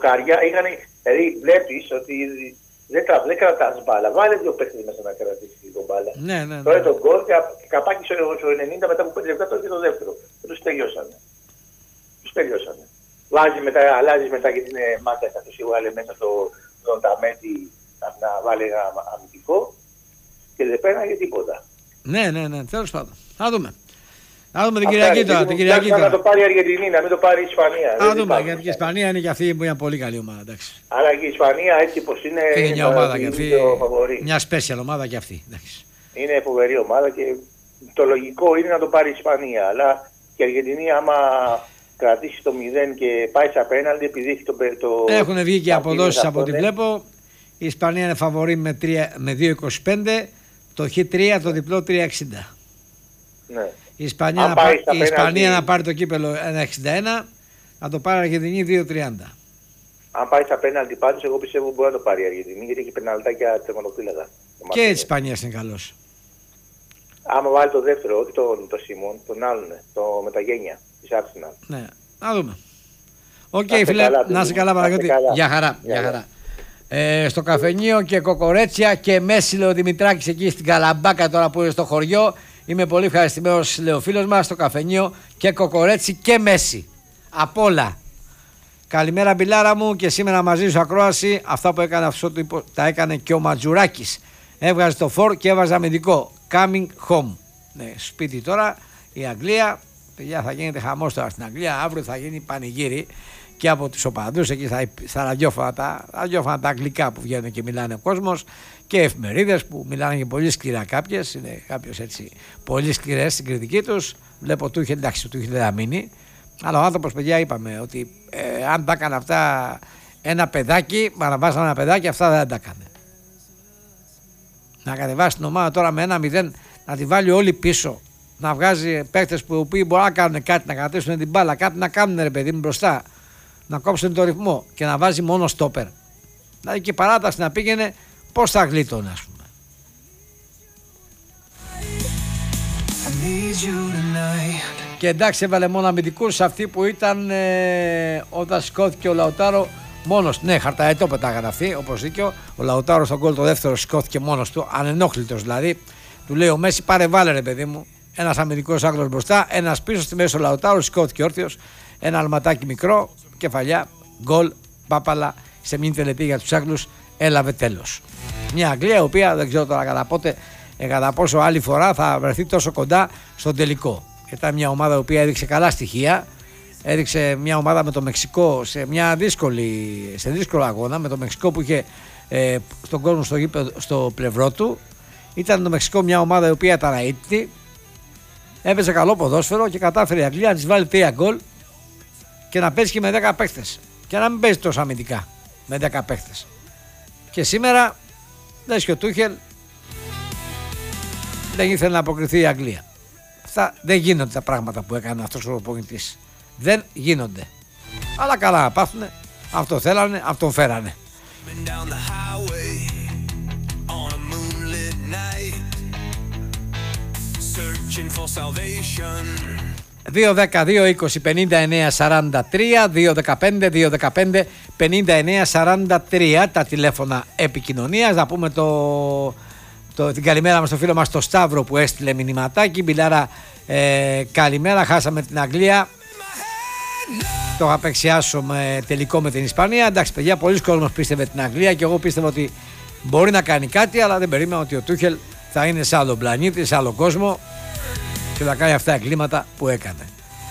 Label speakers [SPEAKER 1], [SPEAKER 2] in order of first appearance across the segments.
[SPEAKER 1] δοκάρια είχαν. Δηλαδή βλέπεις ότι δεν κρατάς μπάλα. Βάλε δύο παίχτες μέσα να κρατήσει την μπάλα.
[SPEAKER 2] Ναι.
[SPEAKER 1] Τώρα τον γκολ και καπάκι στο 90 μετά από 5 λεπτά το και το δεύτερο. Τους τελειώσανε. Αλλάζει μετά και την μάτια θα τους έβγαλε μέσα στον Ταμέτη να βάλει ένα αμυντικό και δεν πέραγε τίποτα.
[SPEAKER 2] Ναι, τέλος πάντων. Θα δούμε. Να δούμε την Κυριακή τώρα.
[SPEAKER 1] Να το πάρει η Αργεντινή, να μην το πάρει η Ισπανία.
[SPEAKER 2] Θα δούμε, γιατί η Ισπανία είναι και αυτή μια πολύ καλή ομάδα. Εντάξει.
[SPEAKER 1] Αλλά και η Ισπανία έτσι πως είναι.
[SPEAKER 2] Είναι μια ομάδα και αυτή. Μια special ομάδα και αυτή. Εντάξει.
[SPEAKER 1] Είναι φοβερή ομάδα και το λογικό είναι να το πάρει η Ισπανία. Αλλά και η Αργεντινή, άμα κρατήσει το 0 και πάει σε απέναντι, επειδή έχει το.
[SPEAKER 2] Έχουν βγει και αποδόσεις από ό,τι βλέπω. Η Ισπανία είναι φαβορή με 2,25. Το Χ3 το διπλό 3,60.
[SPEAKER 1] Ναι.
[SPEAKER 2] Η Ισπανία να πάρει το κύπελο 1,61, να το πάρει η Αργεντινή 2,30.
[SPEAKER 1] Αν πάει στα πέναλτι πάντως, εγώ πιστεύω μπορεί να το πάρει η Αργεντινή, γιατί έχει πεναλτάκια τερματοφύλακα.
[SPEAKER 2] Και η Ισπανία είναι καλός.
[SPEAKER 1] Άμα βάλει το δεύτερο, όχι το Σίμον, τον άλλον, το μεταγένεια της Arsenal.
[SPEAKER 2] Ναι, να δούμε. Οκ, φίλε, να είσαι καλά Παναγιώτη. Γεια χαρά. Στο καφενείο και κοκορέτσια και μέση, λέει ο Δημητράκης εκεί στην Καλαμπάκα τώρα που είναι στο χωριό. Είμαι πολύ ευχαριστημένος, λέει ο φίλος μας, στο καφενείο και κοκορέτσι και μέση. Απ' όλα. Καλημέρα Μπιλάρα μου και σήμερα μαζί σου ακρόαση. Αυτά που έκανε αυτό τα έκανε και ο Ματζουράκης. Έβγαζε το φορ και έβαζε αμυντικό. Coming home. Ναι, σπίτι τώρα η Αγγλία. Παιδιά, θα γίνεται χαμός τώρα στην Αγγλία. Αύριο θα γίνει πανηγύρι και από τους οπαδούς εκεί στα ραδιόφωνα τα αγγλικά που βγαίνουν και μιλάνε ο κόσμος και εφημερίδες που μιλάνε και πολύ σκληρά κάποιες. Είναι κάποιος έτσι πολύ σκληρές στην κριτική τους. Βλέπω Τούχελ, εντάξει, ο Τούχελ δεν θα μείνει. Αλλά ο άνθρωπος, παιδιά, είπαμε ότι αν τα έκανε αυτά ένα παιδάκι, μα να βάζανε ένα παιδάκι, αυτά δεν τα έκανε. Να κατεβάσει την ομάδα τώρα με 1-0, να τη βάλει όλη πίσω, να βγάζει παίκτες που μπορεί να κάνουν κάτι, να κρατήσουν την μπάλα, κάτι να κάνουν ρε παιδί μου μπροστά, να κόψουν το ρυθμό και να βάζει μόνο στόπερ. Δηλαδή και η παράταση να πήγαινε, πώς θα γλίτωνε, ας πούμε. Και εντάξει, έβαλε μόνο αμυντικούς αυτοί που ήταν όταν σηκώθηκε ο Λαουτάρο μόνος. Ναι, χαρταετό πετάγανε αυτοί, όπως δίκιο. Ο Λαουτάρο στον γκολ το δεύτερο σηκώθηκε μόνος του, ανενόχλητος δηλαδή. Του λέει ο Μέση, πάρε βάλε ρε παιδί μου. Ένας αμυντικός άκρος μπροστά, ένας πίσω στη μέση ο Λαουτάρο, σηκώθηκε όρθιος. Ένα αλματάκι μικρό, κεφαλιά, γκολ, πάπαλα σε μια τελετή για τους Άγγλους, έλαβε τέλος. Μια Αγγλία η οποία δεν ξέρω τώρα κατά πόσο άλλη φορά θα βρεθεί τόσο κοντά στον τελικό. Ήταν μια ομάδα η οποία έδειξε καλά στοιχεία. Έδειξε μια ομάδα με το Μεξικό σε δύσκολο αγώνα, με το Μεξικό που είχε στον κόσμο στο πλευρό του. Ήταν το Μεξικό μια ομάδα η οποία ήταν αίτητη, έπαιζε καλό ποδόσφαιρο και κατάφερε η Αγγλία να της βάλει 3 γκολ και να παίζει και με 10 παίχτες και να μην παίζει τόσο αμυντικά με 10 παίχτες. Και σήμερα λες και ο Τούχελ δεν ήθελε να αποκριθεί η Αγγλία. Αυτά δεν γίνονται τα πράγματα που έκανε αυτός ο προπονητής. Δεν γίνονται. Αλλά καλά να πάθουνε. Αυτό θέλανε, αυτό φέρανε. 2-10-2-20-59-43 2-15-2-15-59-43 τα τηλέφωνα επικοινωνίας. Να πούμε την καλημέρα μας στο φίλο μας το Σταύρο που έστειλε μηνυματάκι. Μπιλάρα, καλημέρα, χάσαμε την Αγγλία. Το απεξιάσω με τελικό με την Ισπανία. Εντάξει παιδιά, πολλοί κόσμος πίστευε την Αγγλία και εγώ πίστευα ότι μπορεί να κάνει κάτι, αλλά δεν περίμενα ότι ο Τούχελ θα είναι σε άλλο πλανήτη, σε άλλο κόσμο και θα κάνει αυτά τα εγκλήματα που έκανε.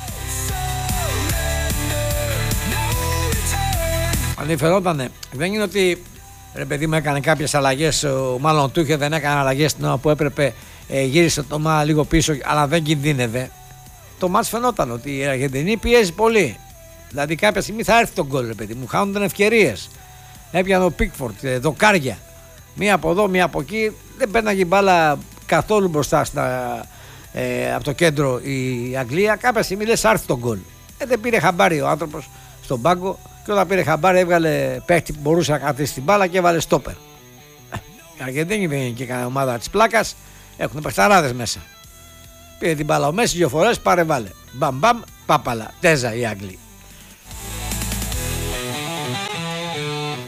[SPEAKER 2] Ανεφερότανε, δεν είναι ότι ρε παιδί μου έκανε κάποιες αλλαγές, μάλλον ο Τούχελ δεν έκανε αλλαγές την ώρα που έπρεπε, γύρισε το μάτι λίγο πίσω, αλλά δεν κινδύνευε. Το μάτς φαινόταν ότι η Αργεντινή πιέζει πολύ. Δηλαδή κάποια στιγμή θα έρθει τον γκολ, ρε παιδί μου, χάνονταν ευκαιρίες. Έπιανε ο Πίκφορντ, δοκάρια. Μία από εδώ, μία από εκεί. Δεν παίρναγε μπάλα καθόλου μπροστά από το κέντρο η Αγγλία. Κάποια στιγμή λες άρθει τον γκολ. Δεν πήρε χαμπάρι ο άνθρωπος στον πάγκο και όταν πήρε χαμπάρι έβγαλε παίχτη που μπορούσε να κρατήσει την μπάλα και έβαλε στόπερ. Η Αργεντινή δεν είναι και κανένα ομάδα της πλάκας. Έχουν παιχταράδες μέσα. Πήρε την μπάλα ο Μέση 2 φορές, πάρε βάλε. Μπαμ μπαμ, πάπαλα. Τέζα οι Άγγλοι.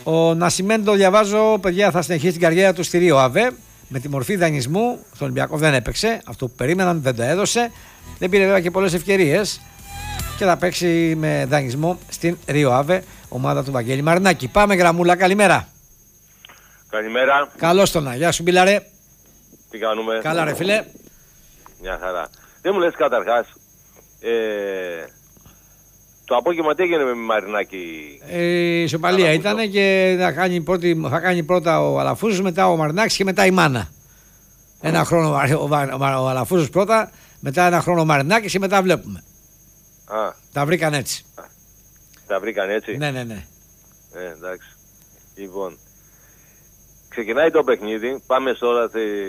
[SPEAKER 2] Ο Νασιμέντο, διαβάζω, παιδιά, θα συνεχίσει την καριέρα του στη Ρίο Αβέ. Με τη μορφή δανεισμού στον Ολυμπιακό δεν έπαιξε. Αυτό που περίμεναν δεν το έδωσε. Δεν πήρε βέβαια και πολλές ευκαιρίες. Και θα παίξει με δανεισμό στην Ρίο Αβέ, ομάδα του Βαγγέλη Μαρινάκη. Πάμε γραμμούλα, καλημέρα.
[SPEAKER 3] Καλημέρα.
[SPEAKER 2] Καλώς το να. Γεια σου, Μπίλαρε.
[SPEAKER 3] Τι κάνουμε?
[SPEAKER 2] Καλά, ρε φίλε.
[SPEAKER 3] Μια χαρά. Δεν μου λες καταρχάς, το απόγευμα τι έγινε με Μαρινάκη?
[SPEAKER 2] Η ισοπαλία ήταν και θα κάνει πρώτα ο Αλαφούζος, μετά ο Μαρινάκης και μετά η Μάνα. Ένα χρόνο ο Αλαφούζος πρώτα, μετά ένα χρόνο ο Μαρινάκης και μετά βλέπουμε. Τα βρήκαν έτσι.
[SPEAKER 3] Τα βρήκαν έτσι.
[SPEAKER 2] Ναι.
[SPEAKER 3] Εντάξει. Λοιπόν, ξεκινάει το παιχνίδι. Πάμε τώρα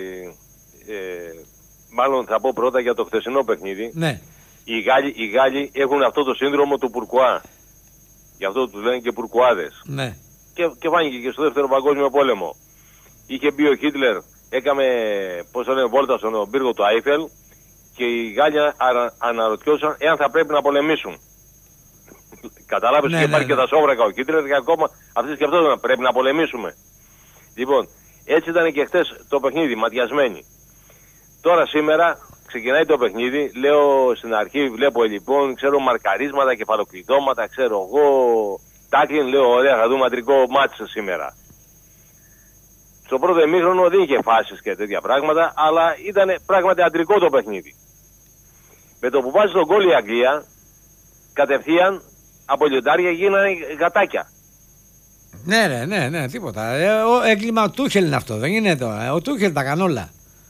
[SPEAKER 3] μάλλον θα πω πρώτα για το χθεσινό παιχνίδι.
[SPEAKER 2] Ναι.
[SPEAKER 3] Οι Γάλλοι έχουν αυτό το σύνδρομο του Πουρκουά. Γι' αυτό τους λένε και Πουρκουάδες.
[SPEAKER 2] Ναι.
[SPEAKER 3] Και φάνηκε και στο δεύτερο παγκόσμιο πόλεμο. Είχε μπει ο Χίτλερ, έκαμε βόλτα στον πύργο του Άιφελ και οι Γάλλοι αναρωτιόντουσαν εάν θα πρέπει να πολεμήσουν. Καταλάβες, και υπάρχει και τα σόβρακα ο Χίτλερ και ακόμα αυτοί σκεφτόταν πρέπει να πολεμήσουμε. Λοιπόν, έτσι ήταν και χτες το παιχνίδι, ματιασμένοι. Τώρα σήμερα ξεκινάει το παιχνίδι, λέω στην αρχή, βλέπω λοιπόν, ξέρω μαρκαρίσματα, κεφαλοκλειδώματα, ξέρω εγώ, τάκλιν, λέω ωραία, θα δούμε αντρικό μάτς σήμερα. Στο πρώτο ημίχρονο δεν είχε φάσεις και τέτοια πράγματα, αλλά ήταν πράγματι αντρικό το παιχνίδι. Με το που βάζει τον γκολ η Αγγλία, κατευθείαν από λιοντάρια γίνανε γατάκια.
[SPEAKER 2] Ναι, τίποτα. Έγκλημα Τούχελ είναι αυτό, δεν είναι τώρα. Ο Τούχελ τα κάνει όλα.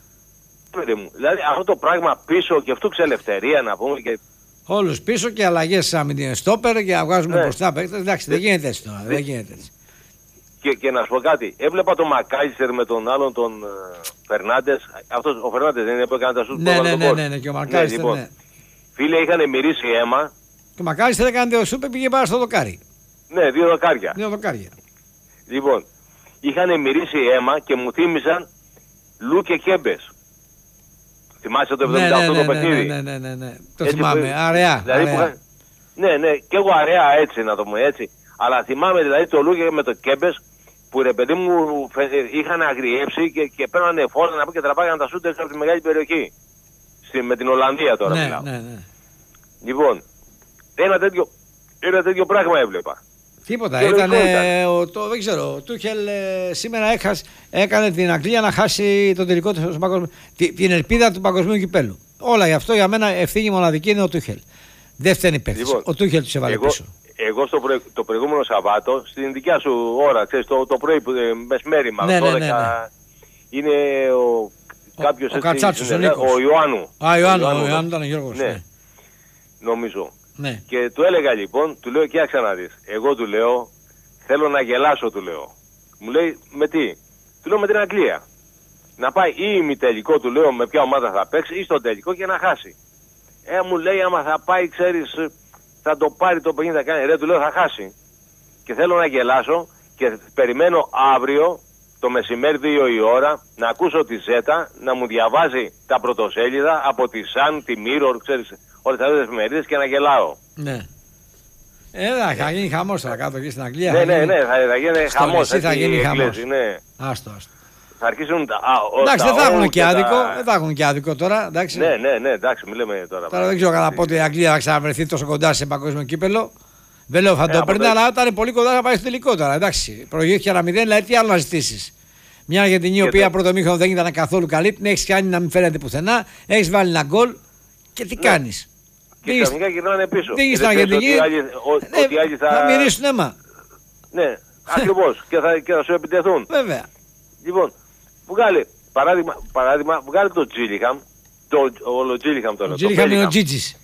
[SPEAKER 3] Δηλαδή αυτό το πράγμα πίσω και αυτού ξελευθερία να πούμε και...
[SPEAKER 2] Όλους πίσω και αλλαγές σαν την στόπερ και βγάζουμε μπροστά παίκτες. Εντάξει, δεν γίνεται έτσι τώρα. Δεν γίνεται έτσι.
[SPEAKER 3] Και να σου πω κάτι, έβλεπα τον Μακάλιστερ με τον άλλον τον Φερνάντες. Αυτός ο Φερνάντες δεν είναι που έκανε τα σουτ?
[SPEAKER 2] Ναι, και ο Μακάλιστερ,
[SPEAKER 3] λοιπόν, ναι. Φίλε, είχαν μυρίσει αίμα.
[SPEAKER 2] Και ο Μακάλιστερ έκανε το σούπερ, πήγε πάρα στο δοκάρι.
[SPEAKER 3] Ναι, 2 δοκάρια. Λοιπόν, είχαν μυρίσει αίμα και μου θύμισαν Λου και Κέμπες. Θυμάσαι το 78 το παιχνίδι?
[SPEAKER 2] Ναι. Το θυμάμαι, αραιά.
[SPEAKER 3] Δηλαδή, ναι, και εγώ αραιά έτσι να το πούμε έτσι. Αλλά θυμάμαι δηλαδή το Λούκε με το Κέμπες που ρε παιδί μου είχαν αγριέψει και παίρνανε φόρα να πούμε και τραπάγανε τα σούτ έξω από τη μεγάλη περιοχή. Με την Ολλανδία τώρα μιλάω.
[SPEAKER 2] Ναι.
[SPEAKER 3] Λοιπόν, ένα τέτοιο πράγμα έβλεπα.
[SPEAKER 2] Τίποτα, ήταν. Δεν ξέρω, ο Τούχελ σήμερα έκανε την Αγγλία να χάσει τον τελικό του στο παγκόσμιο, την ελπίδα του παγκοσμίου κυπέλου. Όλα γι' αυτό για μένα ευθύνη μοναδική είναι ο Τούχελ. Δεν φταίνει παίκτης. Λοιπόν, ο Τούχελ τους έβαλε πίσω.
[SPEAKER 3] Εγώ το προηγούμενο Σαββάτο, στην δικιά σου ώρα, ξέρεις, το πρωί, μεσημέρι μάλλον, 12, είναι κάποιος
[SPEAKER 2] ο Κατσάτσος, ο
[SPEAKER 3] Ιωάννου.
[SPEAKER 2] Ο Ιωάννου ήταν ο Γιώργος.
[SPEAKER 3] Ναι. Νομίζω.
[SPEAKER 2] Ναι.
[SPEAKER 3] Και του έλεγα λοιπόν, του λέω, κοίταξε να δεις. Εγώ του λέω, θέλω να γελάσω, του λέω. Μου λέει, με τι? Του λέω, με την Αγγλία. Να πάει ή ημιτελικό, του λέω, με ποια ομάδα θα παίξει, ή στο τελικό και να χάσει. Μου λέει, άμα θα πάει, ξέρεις, θα το πάρει το παιχνίδι, θα κάνει. Ρε, του λέω, θα χάσει. Και θέλω να γελάσω και περιμένω αύριο το μεσημέρι 2 η ώρα να ακούσω τη Ζέτα να μου διαβάζει τα πρωτοσέλιδα από τη Sun, τη Mirror, ξέρεις, όλες τις εφημερίδες και να γελάω.
[SPEAKER 2] Ναι. Θα γίνει χαμός τώρα κάτω εκεί στην Αγγλία.
[SPEAKER 3] Ναι, θα γίνει χαμός.
[SPEAKER 2] Θα γίνει χαμός.
[SPEAKER 3] Ναι.
[SPEAKER 2] Άστο.
[SPEAKER 3] Θα αρχίσουν τα...
[SPEAKER 2] Εντάξει, δεν θα έχουν και άδικο. Δεν θα έχουν και άδικο τώρα. Εντάξει.
[SPEAKER 3] Ναι, εντάξει, μιλάμε τώρα.
[SPEAKER 2] Τώρα δεν ξέρω κατά πότε η Αγγλία θα ξαναβρεθεί τόσο κοντά σε παγκόσμιο κύπελο. Δεν λέω θα το έπαιρνε, αλλά ήταν πολύ κοντά να πάει στο τελικό τώρα. Εντάξει. Προηγήθηκε 1-0, δηλαδή τι άλλο να ζητήσει. Μια Αργεντινή η οποία πρώτο μήχρονο δεν ήταν καθόλου καλή, την έχει κάνει να μην φαίνεται πουθενά, έχει βάλει ένα γκολ και τι κάνει.
[SPEAKER 3] Και ξαφνικά γυρνάνε πίσω.
[SPEAKER 2] Δεν στην Αργεντινή. Θα μυρίσουν αίμα.
[SPEAKER 3] Ναι, ακριβώς. Και θα σου επιτεθούν.
[SPEAKER 2] Βέβαια.
[SPEAKER 3] Λοιπόν, βγάλε παράδειγμα, βγάλε το Τζίλιχαμ. Ο Τζίλιχαμ τώρα.
[SPEAKER 2] Ο Τζίλιχαμ είναι ο Τζίτζης.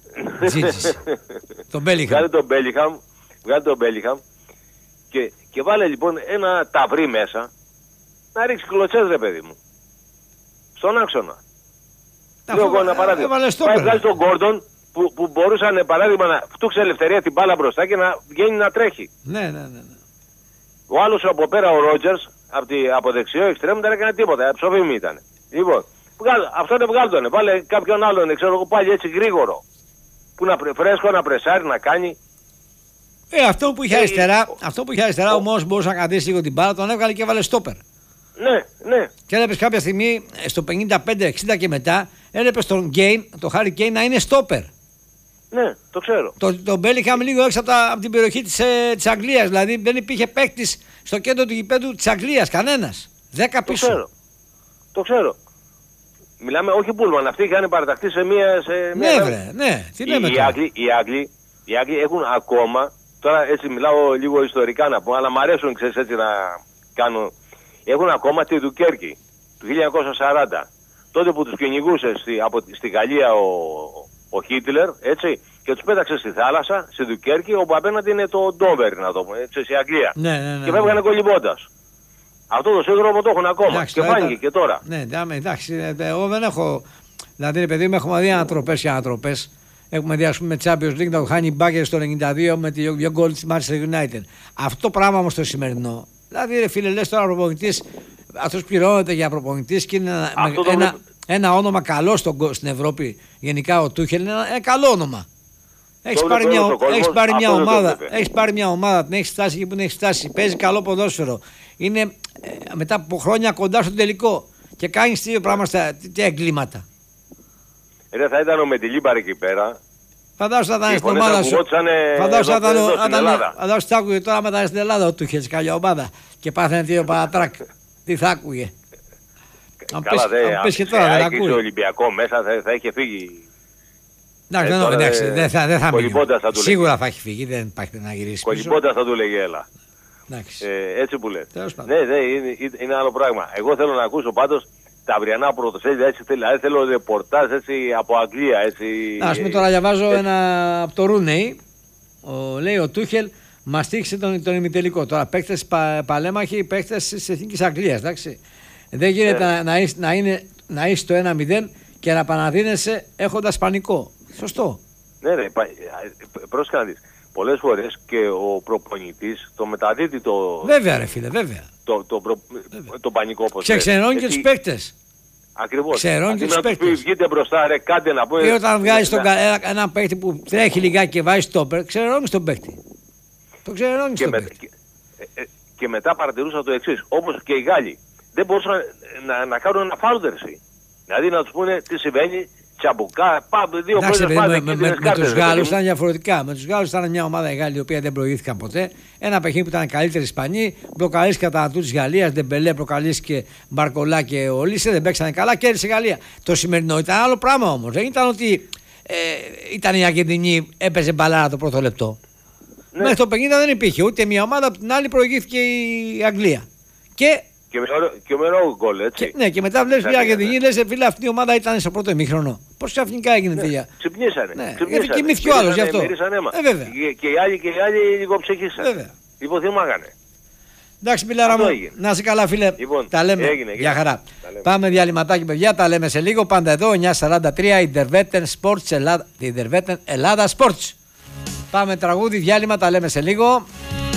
[SPEAKER 2] Τον Μπέλιχαμ.
[SPEAKER 3] Βγάλε τον Μπέλιχαμ και βάλε λοιπόν ένα ταυρί μέσα να ρίξει κλωτσές, ρε παιδί μου. Στον άξονα. Λέω εγώ ένα παράδειγμα. Πάει βγάλει τον Γκόρντον που μπορούσαν παράδειγμα να φτούξει ελευθερία την μπάλα μπροστά και να βγαίνει να τρέχει.
[SPEAKER 2] Ναι.
[SPEAKER 3] Ο άλλος από πέρα, ο Ρότζερς, από δεξιό εξτρέμου δεν έκανε τίποτα. Ψοφίμη ήταν. Λοιπόν, αυτό δεν βγάλει τον. Βάλε κάποιον άλλον, ξέρω εγώ, πάλι έτσι γρήγορο. Που να φρέσκο, να πρεσάρει, να κάνει.
[SPEAKER 2] Αυτό που είχε αριστερά, όμως μπορούσε να κρατήσει λίγο την μπάλα, τον έβγαλε και έβαλε στόπερ.
[SPEAKER 3] Ναι.
[SPEAKER 2] Και έβλεπες κάποια στιγμή στο 55-60 και μετά, έβλεπες τον Harry Kane να είναι στόπερ.
[SPEAKER 3] Ναι, το ξέρω.
[SPEAKER 2] Τον Μπέλιγχαμ λίγο έξω από την περιοχή της Αγγλίας. Δηλαδή δεν υπήρχε παίκτης στο κέντρο του γηπέδου της Αγγλίας, κανένας. 10 πίσω.
[SPEAKER 3] Το ξέρω. Μιλάμε όχι Πούλμαν, αυτοί είχαν παραταχθεί σε μία.
[SPEAKER 2] Ναι, βρε, ναι. Τι λέμε
[SPEAKER 3] οι Άγγλοι έχουν ακόμα. Τώρα έτσι μιλάω λίγο ιστορικά να πω, αλλά μου αρέσουν ξέρεις, έτσι να κάνω. Έχουν ακόμα τη Δουκέρκη του 1940. Τότε που τους κυνηγούσε στη Γαλλία ο Χίτλερ, έτσι, και τους πέταξε στη θάλασσα, στη Δουκέρκη, όπου απέναντι είναι το Ντόβερ, να το πούμε, έτσι, στη Αγγλία.
[SPEAKER 2] Ναι.
[SPEAKER 3] Και φεύγανε κολυμπώντας. Αυτό το σύνδρομο το έχουν ακόμα. Εντάξει, και φάνηκε και τώρα.
[SPEAKER 2] Ναι, εντάξει, εγώ δεν έχω. Δηλαδή, παιδί μου, έχουμε δει ανατροπές και ανατροπές. Έχουμε δει, ας πούμε, Champions League να το χάνει Μπάκερ στο 92 με τη δύο γκολ της Manchester United. Αυτό το πράγμα όμως το σημερινό. Δηλαδή, ρε φίλε, λες τώρα προπονητής, αυτός πληρώνεται για προπονητής και είναι ένα όνομα καλό στην Ευρώπη. Γενικά ο Τούχελ είναι ένα καλό όνομα. Έχεις πάρει μια ομάδα, την έχεις φτάσει εκεί που την έχεις φτάσει. Παίζει καλό ποδόσφαιρο. Είναι μετά από χρόνια κοντά στο τελικό. Και κάνεις δύο πράγματα, τι εγκλήματα.
[SPEAKER 3] Θα ήταν ο Μεντιλίμπαρ εκεί πέρα.
[SPEAKER 2] Φαντάζομαι θα ήταν στην ομάδα σου. Φαντάζομαι θα άκουγε τώρα μετά στην Ελλάδα ο Τούχελ σε καλή ομάδα. Και πάθαινε δύο παρατράκ. Τι θα άκουγε.
[SPEAKER 3] Αν πες και τώρα δεν ακούει. Ο Ολυμπιακό μέσα θα είχε φύγει.
[SPEAKER 2] Εντάξει, δεν θα μείνει. Σίγουρα θα έχει φύγει, δεν υπάρχει να γυρίσει.
[SPEAKER 3] Κολυμπώντας θα του λέγε έλα. Έτσι που λες. Ναι, είναι άλλο πράγμα. Εγώ θέλω να ακούσω πάντως τα αυριανά πρωτοσέλιδα, έτσι θέλω ρεπορτάζ έτσι, από Αγγλία. Έτσι.
[SPEAKER 2] Ας πούμε τώρα διαβάζω ένα από το Ρούνεϊ. Λέει ο Τούχελ μας τύχησε τον ημιτελικό. Τώρα παίκτες παλέμαχοι, παίκτες της Εθνικής Αγγλίας. Εντάξει. Δεν γίνεται να είσαι το 1-0 και να παναδίνεσαι έχοντας πανικό. Σωστό.
[SPEAKER 3] Ναι, πρόσεχε να δεις. Πολλές φορές και ο προπονητής το μεταδίδει το.
[SPEAKER 2] Βέβαια, ρε φίλε, βέβαια.
[SPEAKER 3] Το πανικό όπως
[SPEAKER 2] ξενερώνει και τους παίκτες.
[SPEAKER 3] Ακριβώς.
[SPEAKER 2] Ξενερώνει και τους παίκτες.
[SPEAKER 3] Βγείτε μπροστά, ρε, κάντε να πω.
[SPEAKER 2] Και όταν βγάζεις ένα παίκτη που τρέχει λιγάκι και βάζει στόπερ, ξενερώνεις τον παίκτη. Το ξενερώνεις τον παίκτη.
[SPEAKER 3] Και μετά παρατηρούσα το εξής. Όπως και οι Γάλλοι. Δεν μπορούσαν να κάνουν ένα φάουλτερση. Δηλαδή να τους πούνε τι συμβαίνει. Τσαμπουκά, πάμε δύο φορές
[SPEAKER 2] με τους Γάλλους ήταν διαφορετικά. Με τους Γάλλους ήταν μια ομάδα Γάλλη η οποία δεν προηγήθηκαν ποτέ. Ένα παιχνίδι που ήταν καλύτερη Ισπανοί. Μπροκαλίστηκε κατά του της Γαλλίας, Ντεμπελέ, προκαλίστηκε Μπαρκολά και Ολίσε. Δεν παίξανε καλά, κέρδισε η Γαλλία. Το σημερινό ήταν άλλο πράγμα όμως. Δεν ήταν ότι ήταν η Αργεντινή, έπαιζε μπαλάρα το πρώτο λεπτό. Ναι. Μέχρι το 50 δεν υπήρχε ούτε μια ομάδα, από την άλλη προηγήθηκε η Αγγλία.
[SPEAKER 3] Και με ρόγο γκολ, έτσι.
[SPEAKER 2] Ναι, και μετά βλέπεις μια Αργεντινή, λες φίλε, αυτή η ομάδα ήταν στο πρώτο ημίχρονο. Πώς ξαφνικά έγινε τέτοια.
[SPEAKER 3] Ξυπνήσανε.
[SPEAKER 2] Ναι, γιατί κοιμήθηκε ο άλλος γι' αυτό.
[SPEAKER 3] Βέβαια. Και οι άλλοι λίγο ψυχήσαν.
[SPEAKER 2] Βέβαια.
[SPEAKER 3] Υποθυμάγανε.
[SPEAKER 2] Εντάξει, Πιλάρα μου, να είσαι καλά, φίλε.
[SPEAKER 3] Λοιπόν,
[SPEAKER 2] τα λέμε. Για χαρά. Πάμε διαλυματάκι, παιδιά, τα λέμε σε λίγο. Πάντα εδώ, 9:43, Ιντερβέτεν Sports Ελλάδα Sports. Πάμε τραγούδι, διάλειμμα, τα λέμε σε λίγο.